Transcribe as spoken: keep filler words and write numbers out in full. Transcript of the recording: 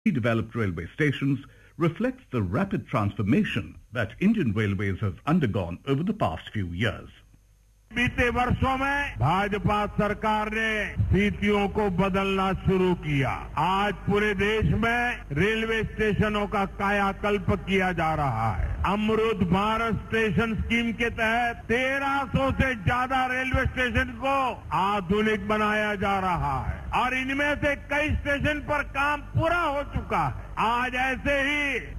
Developed railway stations reflects the rapid transformation that Indian Railways has undergone over the past few years. बीते वर्षों में भाजपा सरकार ने स्थितियों को बदलना शुरू किया। आज पूरे देश में रेलवे स्टेशनों का कायाकल्प किया जा रहा है। अमृत भारत स्टेशन स्कीम के तहत तेरह सौ से ज्यादा रेलवे स्टेशन को आधुनिक बनाया जा रहा है और इनमें से कई स्टेशन पर काम पूरा हो चुका है। आज ऐसे ही